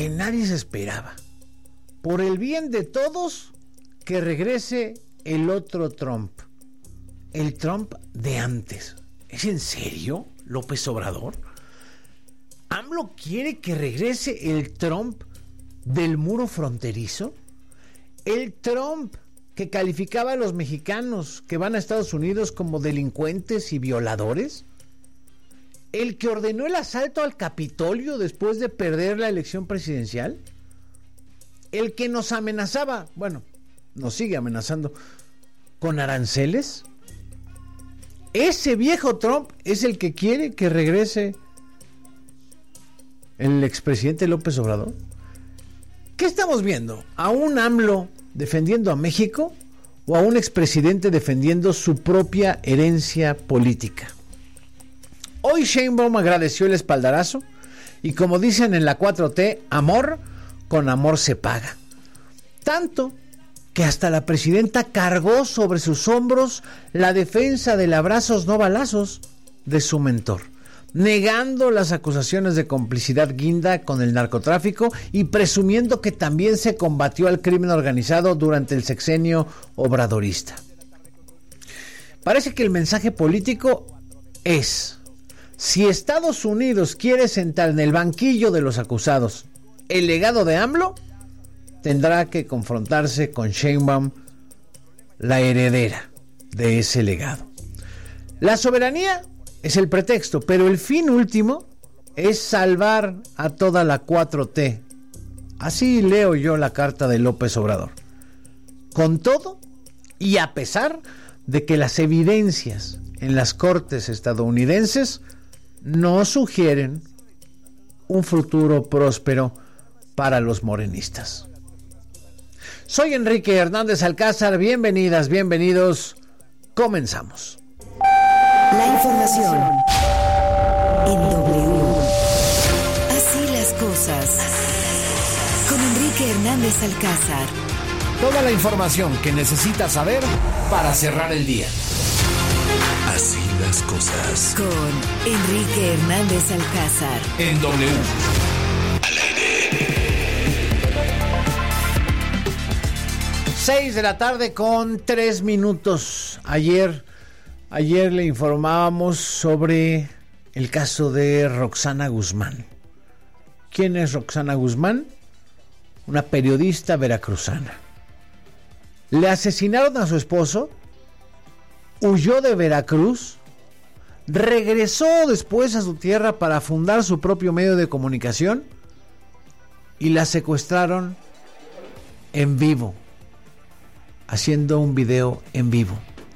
que nadie se esperaba. Por el bien de todos, que regrese el otro Trump. El Trump de antes. ¿Es en serio, López Obrador? ¿AMLO quiere que regrese el Trump del muro fronterizo? El Trump que calificaba a los mexicanos que van a Estados Unidos como delincuentes y violadores. El que ordenó el asalto al Capitolio después de perder la elección presidencial. El que nos amenazaba, bueno, nos sigue amenazando, con aranceles. Ese viejo Trump es el que quiere que regrese el expresidente López Obrador. ¿Qué estamos viendo? ¿A un AMLO defendiendo a México o a un expresidente defendiendo su propia herencia política? Hoy Sheinbaum agradeció el espaldarazo y, como dicen en la 4T, amor con amor se paga. Tanto que hasta la presidenta cargó sobre sus hombros la defensa del abrazos no balazos de su mentor, negando las acusaciones de complicidad guinda con el narcotráfico y presumiendo que también se combatió al crimen organizado durante el sexenio obradorista. Parece que el mensaje político es: si Estados Unidos quiere sentar en el banquillo de los acusados el legado de AMLO, tendrá que confrontarse con Sheinbaum, la heredera de ese legado. La soberanía es el pretexto, pero el fin último es salvar a toda la 4T. Así leo yo la carta de López Obrador. Con todo, y a pesar de que las evidencias en las cortes estadounidenses no sugieren un futuro próspero para los morenistas. Soy Enrique Hernández Alcázar, bienvenidas, bienvenidos, comenzamos. La información en W. Así las cosas. Con Enrique Hernández Alcázar. Toda la información que necesitas saber para cerrar el día. Así las cosas. Con Enrique Hernández Alcázar. En W. Al aire. 6 de la tarde con 3 minutos. Ayer le informábamos sobre el caso de Roxana Guzmán. ¿Quién es Roxana Guzmán? Una periodista veracruzana. Le asesinaron a su esposo, huyó de Veracruz, regresó después a su tierra para fundar su propio medio de comunicación y la secuestraron en vivo, haciendo un video en vivo.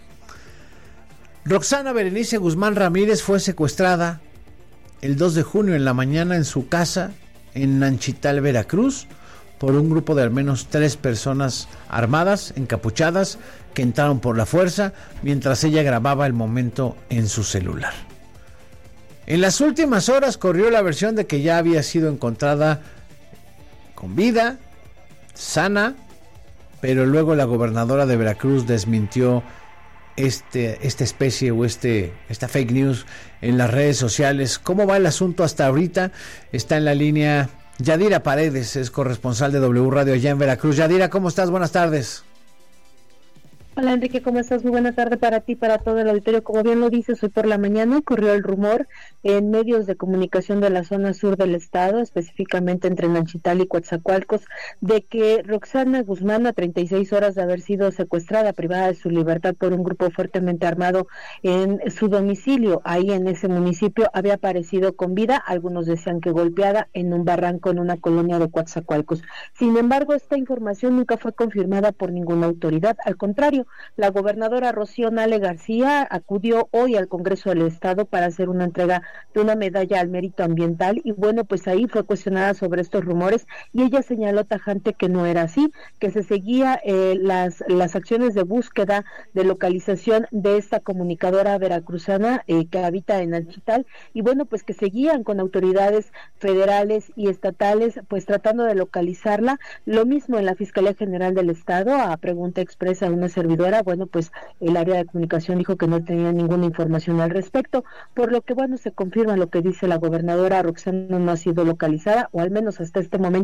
Roxana Berenice Guzmán Ramírez fue secuestrada el 2 de junio en la mañana en su casa en Nanchital, Veracruz, por un grupo de al menos 3 personas armadas, encapuchadas, que entraron por la fuerza mientras ella grababa el momento en su celular. En las últimas horas corrió la versión de que ya había sido encontrada con vida, sana, pero luego la gobernadora de Veracruz desmintió esta especie o esta fake news en las redes sociales. ¿Cómo va el asunto hasta ahorita? Está en la línea Yadira Paredes, es corresponsal de W Radio allá en Veracruz. Yadira, ¿cómo estás? Buenas tardes. Hola Enrique, ¿cómo estás? Muy buena tarde para ti, para todo el auditorio. Como bien lo dices, hoy por la mañana corrió el rumor en medios de comunicación de la zona sur del estado, específicamente entre Nanchital y Coatzacoalcos, de que Roxana Guzmán, a 36 horas de haber sido secuestrada, privada de su libertad por un grupo fuertemente armado en su domicilio, ahí en ese municipio, había aparecido con vida, algunos decían que golpeada, en un barranco en una colonia de Coatzacoalcos. Sin embargo, esta información nunca fue confirmada por ninguna autoridad, al contrario, la gobernadora Rocío Nale García acudió hoy al Congreso del Estado para hacer una entrega de una medalla al mérito ambiental y bueno, pues ahí fue cuestionada sobre estos rumores y ella señaló tajante que no era así, que se seguía las acciones de búsqueda, de localización de esta comunicadora veracruzana que habita en Nanchital y bueno, pues que seguían con autoridades federales y estatales pues tratando de localizarla. Lo mismo en la Fiscalía General del Estado, a pregunta expresa de una servidora, bueno, pues el área de comunicación dijo que no tenía ninguna información al respecto, por lo que bueno, se confirma lo que dice la gobernadora. Roxana no ha sido localizada, o al menos hasta este momento